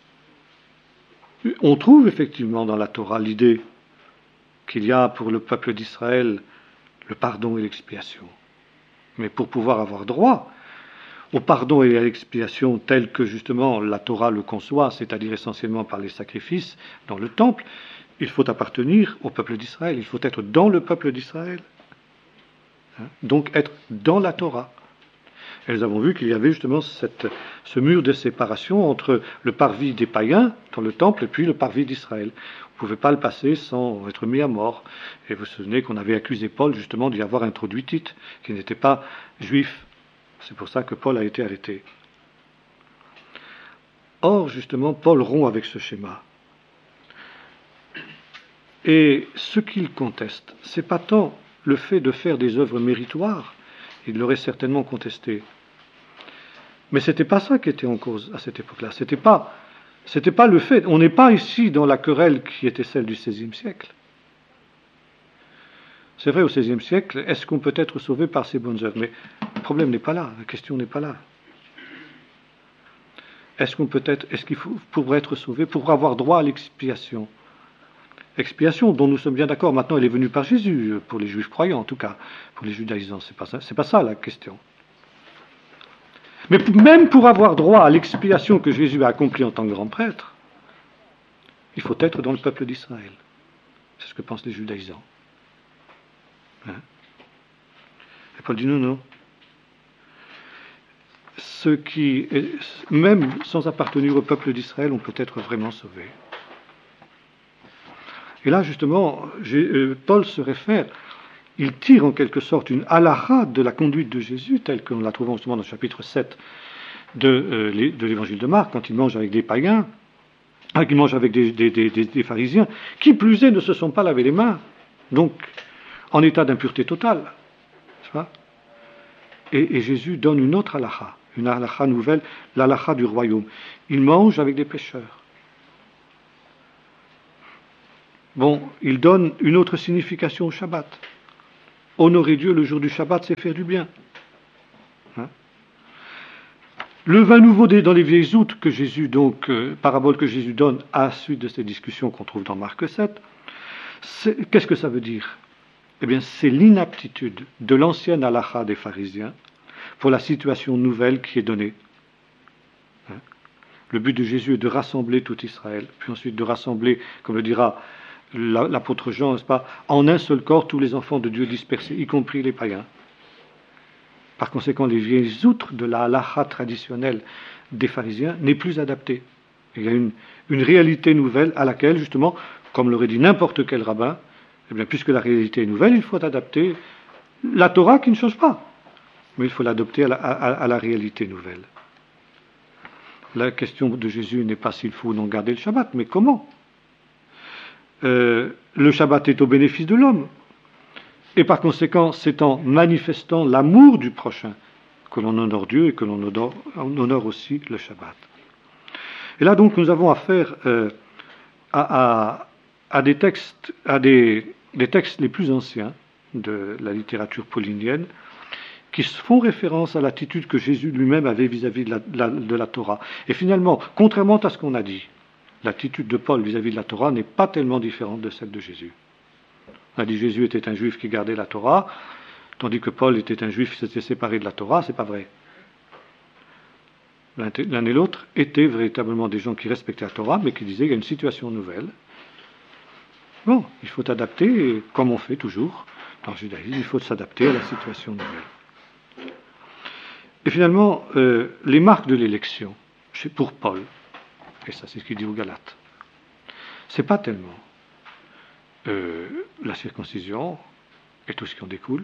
on trouve effectivement dans la Torah l'idée qu'il y a pour le peuple d'Israël le pardon et l'expiation. Mais pour pouvoir avoir droit au pardon et à l'expiation tel que justement la Torah le conçoit, c'est-à-dire essentiellement par les sacrifices dans le temple, il faut appartenir au peuple d'Israël, il faut être dans le peuple d'Israël. Donc être dans la Torah. Et nous avons vu qu'il y avait justement cette, ce mur de séparation entre le parvis des païens dans le temple et puis le parvis d'Israël. On ne pouvait pas le passer sans être mis à mort. Et vous vous souvenez qu'on avait accusé Paul justement d'y avoir introduit Tite, qui n'était pas juif. C'est pour ça que Paul a été arrêté. Or, justement, Paul rompt avec ce schéma. Et ce qu'il conteste, c'est pas tant le fait de faire des œuvres méritoires, il l'aurait certainement contesté. Mais ce n'était pas ça qui était en cause à cette époque-là. Ce n'était pas, c'était pas le fait. On n'est pas ici dans la querelle qui était celle du seizième siècle. C'est vrai, au seizième siècle, est-ce qu'on peut être sauvé par ces bonnes œuvres? Mais le problème n'est pas là, la question n'est pas là. Est-ce qu'on peut être, est-ce qu'il faut, pour être sauvé, pour avoir droit à l'expiation? Expiation dont nous sommes bien d'accord, maintenant elle est venue par Jésus, pour les juifs croyants en tout cas, pour les judaïsants, c'est pas ça, c'est pas ça la question. Mais même pour avoir droit à l'expiation que Jésus a accomplie en tant que grand prêtre, il faut être dans le peuple d'Israël. C'est ce que pensent les judaïsants. Hein? Et Paul dit non, non. Ceux qui, même sans appartenir au peuple d'Israël, on peut être vraiment sauvés. Et là, justement, Paul se réfère, il tire en quelque sorte une halakha de la conduite de Jésus, telle que nous la trouvons justement dans le chapitre sept de, euh, de l'évangile de Marc, quand il mange avec des païens, quand il mange avec des, des, des, des pharisiens, qui plus est ne se sont pas lavé les mains, donc en état d'impureté totale. Tu vois ? et, et Jésus donne une autre halakha, une halakha nouvelle, l'halakha du royaume. Il mange avec des pécheurs. bon, il donne une autre signification au Shabbat. Honorer Dieu le jour du Shabbat, c'est faire du bien. Hein? Le vin nouveau dans les vieilles outres que Jésus, donc, euh, parabole que Jésus donne à la suite de ces discussions qu'on trouve dans Marc sept, qu'est-ce que ça veut dire? Eh bien, c'est l'inaptitude de l'ancienne halakha des pharisiens pour la situation nouvelle qui est donnée. Hein? Le but de Jésus est de rassembler tout Israël, puis ensuite de rassembler, comme le dira l'apôtre Jean, n'est-ce pas, en un seul corps tous les enfants de Dieu dispersés, y compris les païens. Par conséquent, les vieilles outres de la halakha traditionnelle des pharisiens n'est plus adaptée. Il y a une, une réalité nouvelle à laquelle, justement, comme l'aurait dit n'importe quel rabbin, eh bien, puisque la réalité est nouvelle, il faut adapter la Torah qui ne change pas, mais il faut l'adopter à, à, à la réalité nouvelle. La question de Jésus n'est pas s'il faut ou non garder le Shabbat, mais comment. Euh, le Shabbat est au bénéfice de l'homme. Et par conséquent, c'est en manifestant l'amour du prochain que l'on honore Dieu et que l'on honore, on honore aussi le Shabbat. Et là donc nous avons affaire euh, à, à, à des textes, à des, des textes les plus anciens de la littérature paulinienne qui font référence à l'attitude que Jésus lui-même avait vis-à-vis de la, de, la, de la Torah. Et finalement, contrairement à ce qu'on a dit, l'attitude de Paul vis-à-vis de la Torah n'est pas tellement différente de celle de Jésus. On a dit que Jésus était un juif qui gardait la Torah, tandis que Paul était un juif qui s'était séparé de la Torah, c'est pas vrai. L'un et l'autre étaient véritablement des gens qui respectaient la Torah, mais qui disaient qu'il y a une situation nouvelle. Bon, il faut adapter, comme on fait toujours dans le judaïsme, il faut s'adapter à la situation nouvelle. Et finalement, euh, les marques de l'élection, pour Paul, et ça c'est ce qu'il dit aux Galates, c'est pas tellement Euh, la circoncision et tout ce qui en découle,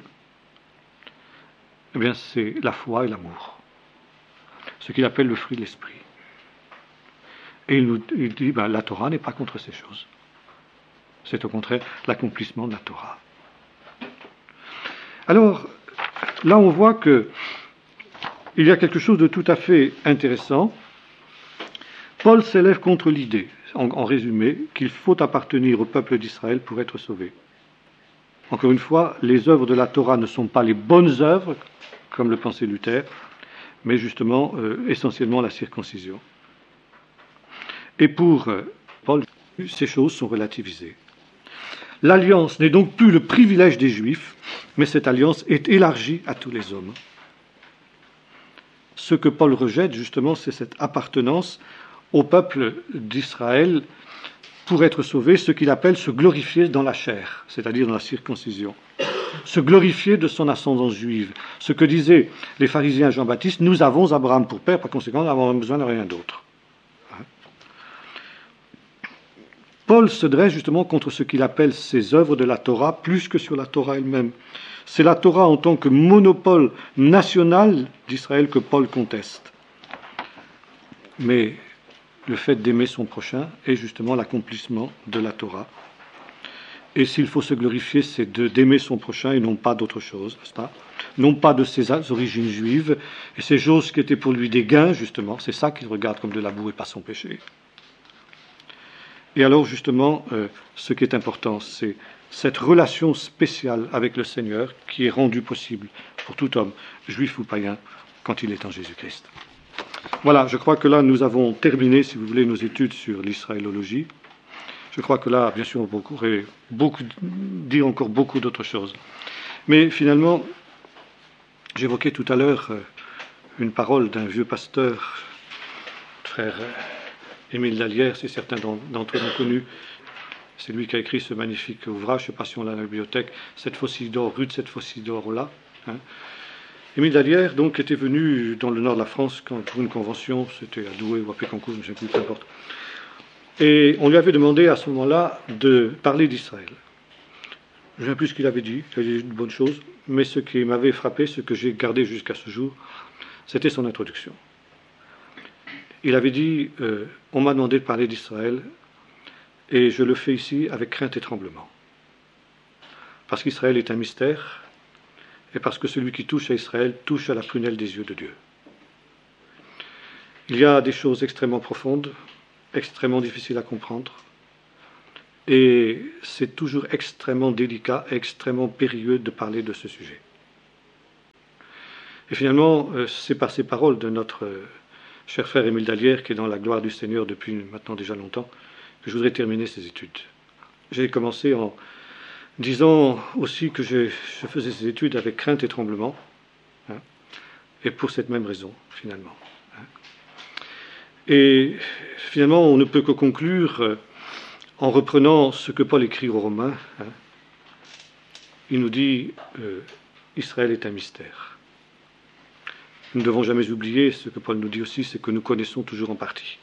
eh bien c'est la foi et l'amour, ce qu'il appelle le fruit de l'esprit. Et il nous il dit, ben, la Torah n'est pas contre ces choses. C'est au contraire l'accomplissement de la Torah. Alors, là on voit que il y a quelque chose de tout à fait intéressant. Paul s'élève contre l'idée, en, en résumé, qu'il faut appartenir au peuple d'Israël pour être sauvé. Encore une fois, les œuvres de la Torah ne sont pas les bonnes œuvres, comme le pensait Luther, mais justement, euh, essentiellement la circoncision. Et pour euh, Paul, ces choses sont relativisées. L'alliance n'est donc plus le privilège des Juifs, mais cette alliance est élargie à tous les hommes. Ce que Paul rejette, justement, c'est cette appartenance au peuple d'Israël pour être sauvé, ce qu'il appelle se glorifier dans la chair, c'est-à-dire dans la circoncision. Se glorifier de son ascendance juive. Ce que disaient les pharisiens à Jean-Baptiste, nous avons Abraham pour père, par conséquent, nous n'avons besoin de rien d'autre. Paul se dresse justement contre ce qu'il appelle ces œuvres de la Torah, plus que sur la Torah elle-même. C'est la Torah en tant que monopole national d'Israël que Paul conteste. Mais le fait d'aimer son prochain est justement l'accomplissement de la Torah. Et s'il faut se glorifier, c'est de, d'aimer son prochain et non pas d'autre chose, n'est-ce pas ? Non pas de ses origines juives, et ces choses qui étaient pour lui des gains, justement, c'est ça qu'il regarde comme de la boue et pas son péché. Et alors, justement, euh, ce qui est important, c'est cette relation spéciale avec le Seigneur qui est rendue possible pour tout homme, juif ou païen, quand il est en Jésus-Christ. Voilà, je crois que là, nous avons terminé, si vous voulez, nos études sur l'israélologie. Je crois que là, bien sûr, on pourrait beaucoup, dire encore beaucoup d'autres choses. Mais finalement, j'évoquais tout à l'heure une parole d'un vieux pasteur, frère Émile Lallière, si certains d'entre eux l'ont connu. C'est lui qui a écrit ce magnifique ouvrage, je ne sais pas si on l'a dans la bibliothèque, Cette faucille d'or, rue de cette faucille d'or-là. Hein. Émile Lallière, donc, était venu dans le nord de la France quand, pour une convention, c'était à Douai ou à Pécancourt, je ne sais plus, peu importe. Et on lui avait demandé à ce moment-là de parler d'Israël. Je ne sais plus ce qu'il avait dit, il avait dit de bonnes choses, mais ce qui m'avait frappé, ce que j'ai gardé jusqu'à ce jour, c'était son introduction. Il avait dit, euh, on m'a demandé de parler d'Israël, et je le fais ici avec crainte et tremblement. Parce qu'Israël est un mystère, et parce que celui qui touche à Israël touche à la prunelle des yeux de Dieu. Il y a des choses extrêmement profondes, extrêmement difficiles à comprendre, Et c'est toujours extrêmement délicat, extrêmement périlleux de parler de ce sujet. Et finalement, c'est par ces paroles de notre cher frère Émile Dallière, qui est dans la gloire du Seigneur depuis maintenant déjà longtemps, que je voudrais terminer ces études. J'ai commencé en disant aussi que je, je faisais ces études avec crainte et tremblement, hein, et pour cette même raison, finalement. Hein. Et finalement, on ne peut que conclure euh, en reprenant ce que Paul écrit aux Romains. Hein. Il nous dit euh, Israël est un mystère. Nous ne devons jamais oublier ce que Paul nous dit aussi, c'est que nous connaissons toujours en partie.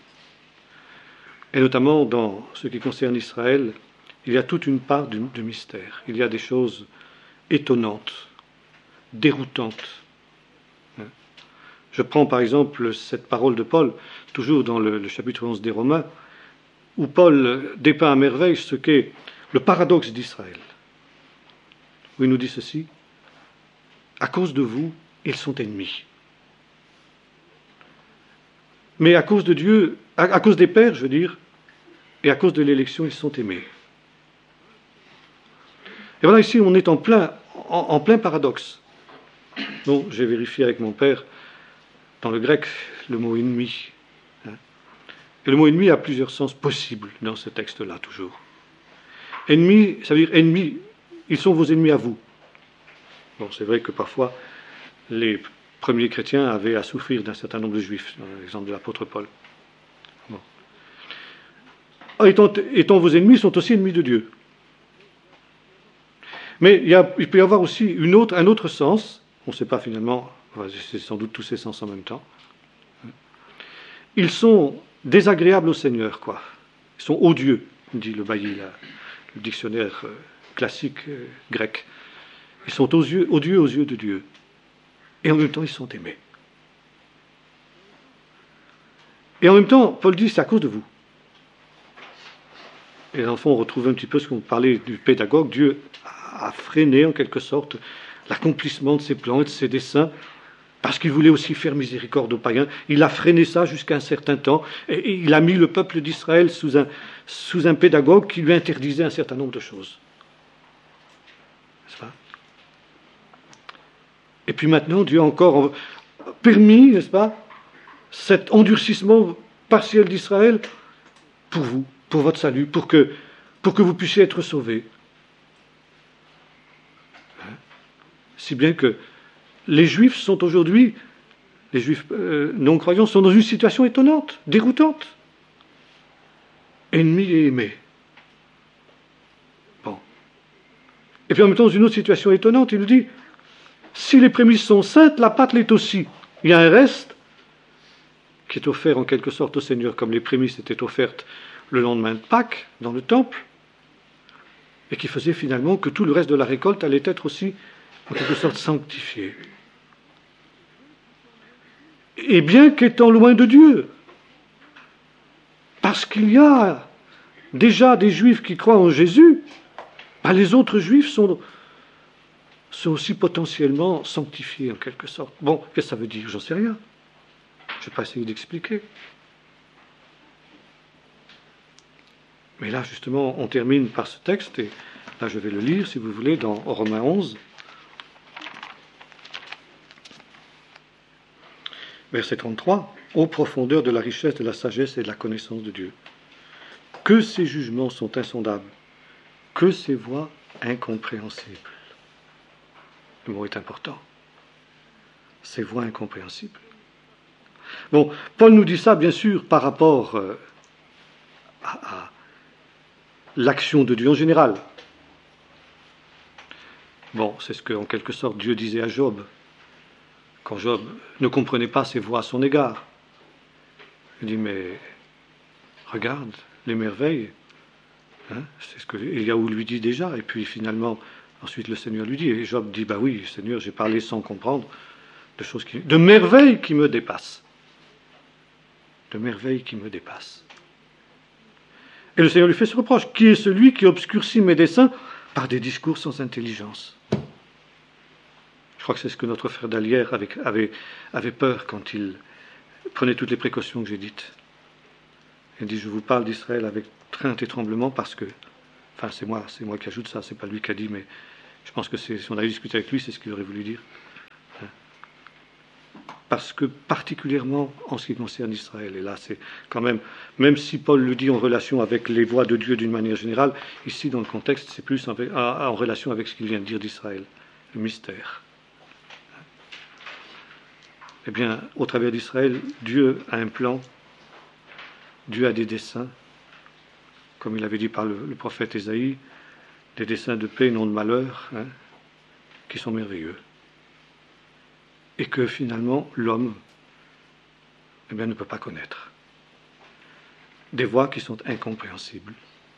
Et notamment dans ce qui concerne Israël, il y a toute une part de, de mystère. Il y a des choses étonnantes, déroutantes. Je prends par exemple cette parole de Paul, toujours dans le, le chapitre onze des Romains, où Paul dépeint à merveille ce qu'est le paradoxe d'Israël. Où il nous dit ceci: à cause de vous, ils sont ennemis. Mais à cause de Dieu, à, à cause des pères, je veux dire, et à cause de l'élection, ils sont aimés. Et voilà, ici, on est en plein, en, en plein paradoxe. Donc, j'ai vérifié avec mon père, dans le grec, le mot ennemi. Hein. Et le mot ennemi a plusieurs sens possibles dans ce texte-là, toujours. Ennemi, ça veut dire ennemis, ils sont vos ennemis à vous. Bon, c'est vrai que parfois, les premiers chrétiens avaient à souffrir d'un certain nombre de juifs, dans l'exemple de l'apôtre Paul. Bon. Étant, étant vos ennemis, ils sont aussi ennemis de Dieu. Mais il, y a, il peut y avoir aussi une autre, un autre sens, on ne sait pas finalement, enfin, c'est sans doute tous ces sens en même temps. Ils sont désagréables au Seigneur, quoi. Ils sont odieux, dit le Bailly, là, le dictionnaire euh, classique euh, grec. Ils sont odieux, odieux aux yeux de Dieu. Et en même temps, ils sont aimés. Et en même temps, Paul dit, c'est à cause de vous. Et dans le fond, on retrouve un petit peu ce qu'on parlait du pédagogue. Dieu a freiné, en quelque sorte, l'accomplissement de ses plans et de ses desseins, parce qu'il voulait aussi faire miséricorde aux païens. Il a freiné ça jusqu'à un certain temps, et il a mis le peuple d'Israël sous un, sous un pédagogue qui lui interdisait un certain nombre de choses. N'est-ce pas ? Et puis maintenant, Dieu a encore permis, n'est-ce pas, cet endurcissement partiel d'Israël pour vous, pour votre salut, pour que, pour que vous puissiez être sauvés. Hein? Si bien que les Juifs sont aujourd'hui, les Juifs euh, non-croyants sont dans une situation étonnante, déroutante. Ennemis et aimés. Bon. Et puis en même temps, dans une autre situation étonnante, il nous dit, si les prémices sont saintes, la pâte l'est aussi. Il y a un reste qui est offert en quelque sorte au Seigneur, comme les prémices étaient offertes le lendemain de Pâques, dans le temple, et qui faisait finalement que tout le reste de la récolte allait être aussi, en quelque sorte, sanctifié. Et bien qu'étant loin de Dieu, parce qu'il y a déjà des Juifs qui croient en Jésus, ben les autres Juifs sont, sont aussi potentiellement sanctifiés, en quelque sorte. Bon, qu'est-ce que ça veut dire? J'en sais rien. Je ne vais pas essayer d'expliquer. Mais là, justement, on termine par ce texte, et là, je vais le lire, si vous voulez, dans Romains onze, verset trente-trois. « Ô profondeur de la richesse, de la sagesse et de la connaissance de Dieu, que ses jugements sont insondables, que ses voies incompréhensibles. » Le mot est important. Ses voies incompréhensibles. Bon, Paul nous dit ça, bien sûr, par rapport euh, à, à l'action de Dieu en général. Bon, c'est ce qu'en quelque sorte Dieu disait à Job, quand Job ne comprenait pas ses voies à son égard. Il dit, mais regarde les merveilles, hein, c'est ce que Éliaou lui dit déjà, et puis finalement, ensuite le Seigneur lui dit, et Job dit, bah oui, Seigneur, j'ai parlé sans comprendre, de choses qui, de merveilles qui me dépassent. De merveilles qui me dépassent. Et le Seigneur lui fait ce reproche, qui est celui qui obscurcit mes desseins par des discours sans intelligence. Je crois que c'est ce que notre frère Dallière avait, avait, avait peur quand il prenait toutes les précautions que j'ai dites. Il dit, je vous parle d'Israël avec crainte et tremblement parce que, enfin c'est moi, c'est moi qui ajoute ça, c'est pas lui qui a dit, mais je pense que c'est, si on avait discuté avec lui, c'est ce qu'il aurait voulu dire. Parce que particulièrement en ce qui concerne Israël, et là c'est quand même, même si Paul le dit en relation avec les voies de Dieu d'une manière générale, ici dans le contexte c'est plus en, en relation avec ce qu'il vient de dire d'Israël, le mystère. Eh bien, au travers d'Israël, Dieu a un plan, Dieu a des desseins, comme il avait dit par le, le prophète Ésaïe, des desseins de paix, non de malheur, hein, qui sont merveilleux. Et que finalement, l'homme eh bien, ne peut pas connaître. Des voies qui sont incompréhensibles.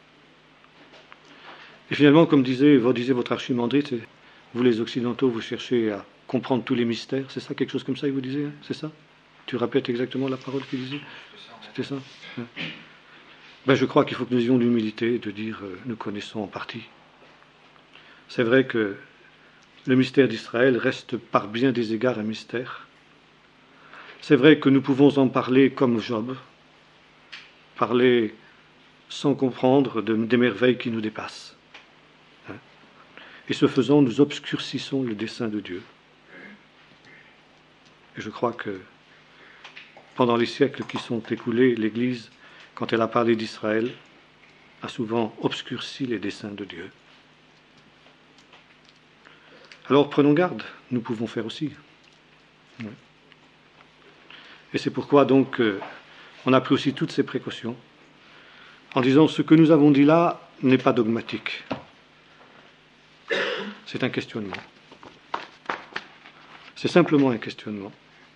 Et finalement, comme disait, vous disait votre archimandrite, vous les Occidentaux, vous cherchez à comprendre tous les mystères, c'est ça, quelque chose comme ça, il vous disait, hein, c'est ça? Tu répètes exactement la parole qu'il disait? C'était ça, hein. Ben, je crois qu'il faut que nous ayons l'humilité de dire euh, nous connaissons en partie. C'est vrai que le mystère d'Israël reste par bien des égards un mystère. C'est vrai que nous pouvons en parler comme Job, parler sans comprendre de, des merveilles qui nous dépassent. Hein. Et ce faisant, nous obscurcissons le dessein de Dieu. Et je crois que pendant les siècles qui sont écoulés, l'Église, quand elle a parlé d'Israël, a souvent obscurci les desseins de Dieu. Alors prenons garde, nous pouvons faire aussi. Oui. Et c'est pourquoi donc euh, on a pris aussi toutes ces précautions, en disant ce que nous avons dit là n'est pas dogmatique. C'est un questionnement. C'est simplement un questionnement.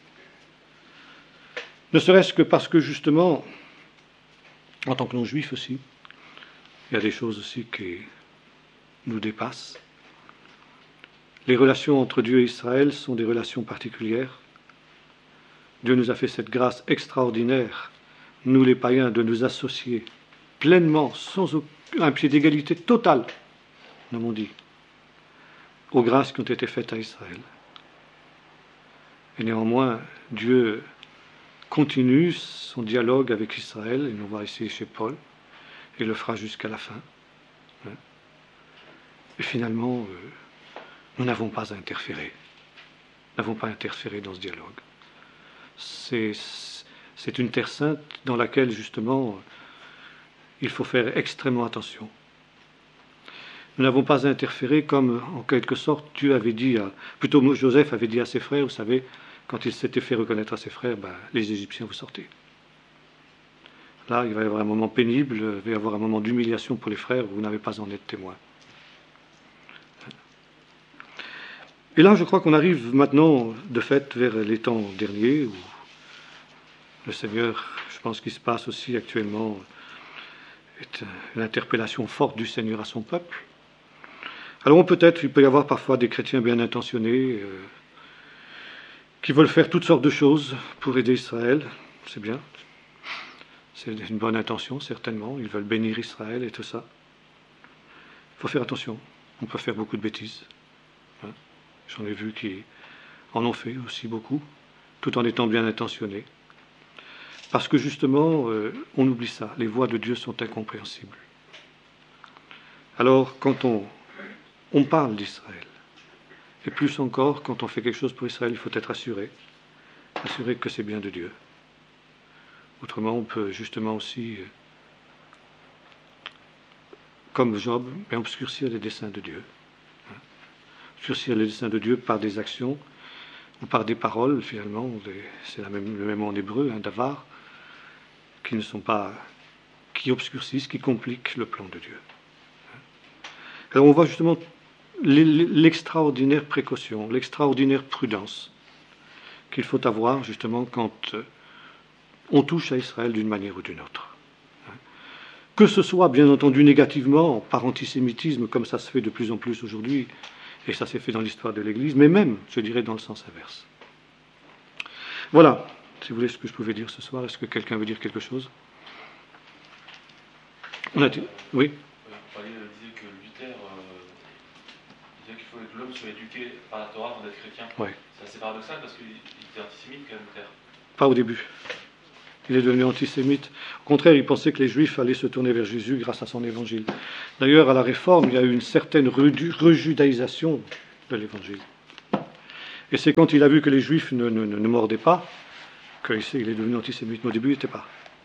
Ne serait-ce que parce que justement, en tant que non-juifs aussi, il y a des choses aussi qui nous dépassent. Les relations entre Dieu et Israël sont des relations particulières. Dieu nous a fait cette grâce extraordinaire, nous les païens, de nous associer pleinement, sans un pied d'égalité totale, nous avons dit, aux grâces qui ont été faites à Israël. Et néanmoins, Dieu continue son dialogue avec Israël, et nous on va essayer chez Paul, et le fera jusqu'à la fin. Et finalement, euh, nous n'avons pas à interférer. Nous n'avons pas interféré dans ce dialogue. C'est, c'est une terre sainte dans laquelle, justement, il faut faire extrêmement attention. Nous n'avons pas à interférer comme, en quelque sorte, Dieu avait dit, à, plutôt Joseph avait dit à ses frères, vous savez, quand il s'était fait reconnaître à ses frères, ben, les Égyptiens, vous sortez. Là, il va y avoir un moment pénible, il va y avoir un moment d'humiliation pour les frères, vous n'avez pas à en être témoin. Et là, je crois qu'on arrive maintenant, de fait, vers les temps derniers, où le Seigneur, je pense qu'il se passe aussi actuellement, est une interpellation forte du Seigneur à son peuple. Alors peut-être, il peut y avoir parfois des chrétiens bien intentionnés, euh, qui veulent faire toutes sortes de choses pour aider Israël, c'est bien. C'est une bonne intention, certainement, ils veulent bénir Israël et tout ça. Il faut faire attention, on peut faire beaucoup de bêtises. Hein. J'en ai vu qui en ont fait aussi beaucoup, tout en étant bien intentionnés. Parce que justement, euh, on oublie ça, les voies de Dieu sont incompréhensibles. Alors, quand on, on parle d'Israël, et plus encore, quand on fait quelque chose pour Israël, il faut être assuré, assuré que c'est bien de Dieu. Autrement, on peut justement aussi, euh, comme Job, bien obscurcir les desseins de Dieu. Obscurcir les desseins de Dieu par des actions ou par des paroles, finalement, c'est la même, le même mot en hébreu, un davar, qui ne sont pas, qui obscurcissent, qui compliquent le plan de Dieu. Alors on voit justement l'extraordinaire précaution, l'extraordinaire prudence qu'il faut avoir justement quand on touche à Israël d'une manière ou d'une autre. Que ce soit bien entendu négativement, par antisémitisme, comme ça se fait de plus en plus aujourd'hui, et ça s'est fait dans l'histoire de l'Église, mais même, je dirais, dans le sens inverse. Voilà, si vous voulez, ce que je pouvais dire ce soir. Est-ce que quelqu'un veut dire quelque chose? On a dit, oui. Vous disait que Luther euh, disait qu'il faut que l'homme soit éduqué par la Torah avant d'être chrétien. Ouais. C'est assez paradoxal parce qu'il était antisémite quand même, Luther. Pas au début. il est devenu antisémite. Au contraire, il pensait que les Juifs allaient se tourner vers Jésus grâce à son évangile. D'ailleurs, à la Réforme, il y a eu une certaine rejudaïsation de l'évangile. Et c'est quand il a vu que les Juifs ne, ne, ne mordaient pas qu'il est devenu antisémite. Mais au début, il n'était pas.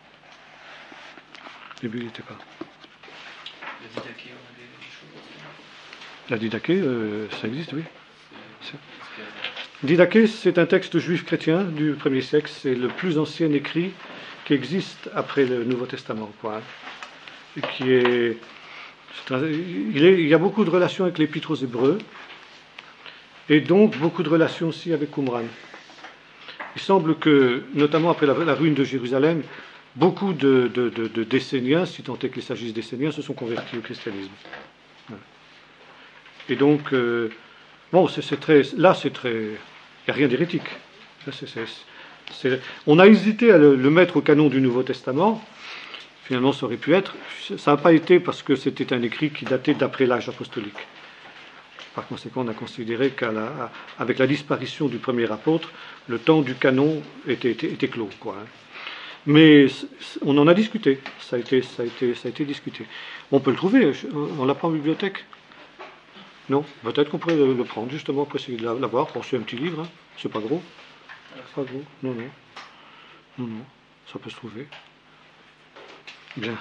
Au début, il n'était pas. La Didaché, on avait des choses. La Didaché, euh, ça existe, oui. C'est... Didaché, c'est un texte juif chrétien du premier siècle. C'est le plus ancien écrit qui existe après le Nouveau Testament, quoi. Et qui est, c'est un, il, est, il y a beaucoup de relations avec l'Épître aux Hébreux, et donc beaucoup de relations aussi avec Qumran. Il semble que, notamment après la, la ruine de Jérusalem, beaucoup de, de, de, de Desséniens, si tant est qu'il s'agisse d'Esséniens, se sont convertis au christianisme. Voilà. Et donc, euh, bon, c'est, c'est très, là, c'est très, il n'y a rien d'hérétique. C'est, c'est, c'est, on a hésité à le, le mettre au canon du Nouveau Testament. Finalement, ça aurait pu être. Ça n'a pas été parce que c'était un écrit qui datait d'après l'âge apostolique. Par conséquent, on a considéré qu'avec la, la disparition du premier apôtre, le temps du canon était, était, était clos, quoi. Mais on en a discuté. Ça a été, ça a été, ça a été discuté. On peut le trouver. On l'a pas en bibliothèque? Non. Peut-être qu'on pourrait le, le prendre justement pour essayer de l'avoir. Bon, c'est un petit livre. Hein. C'est pas gros. C'est pas gros. Non, non. Non, non. Ça peut se trouver. Bien.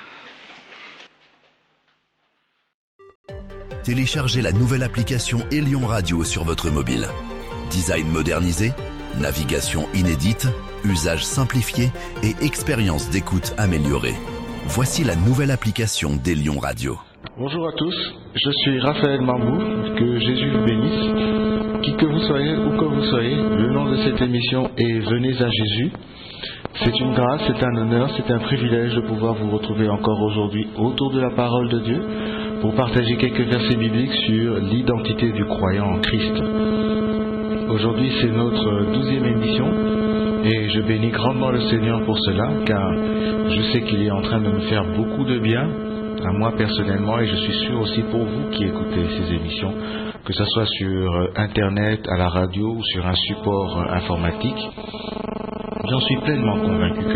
Téléchargez la nouvelle application Elion Radio sur votre mobile. Design modernisé, navigation inédite, usage simplifié et expérience d'écoute améliorée. Voici la nouvelle application d'Elion Radio. Bonjour à tous, je suis Raphaël Mambou, que Jésus vous bénisse. Qui que vous soyez, où que vous soyez, le nom de cette émission est Venez à Jésus. C'est une grâce, c'est un honneur, c'est un privilège de pouvoir vous retrouver encore aujourd'hui autour de la parole de Dieu pour partager quelques versets bibliques sur l'identité du croyant en Christ. Aujourd'hui, c'est notre douzième émission et je bénis grandement le Seigneur pour cela, car je sais qu'il est en train de me faire beaucoup de bien, à moi personnellement, et je suis sûr aussi pour vous qui écoutez ces émissions, que ce soit sur Internet, à la radio ou sur un support informatique. J'en suis pleinement convaincu que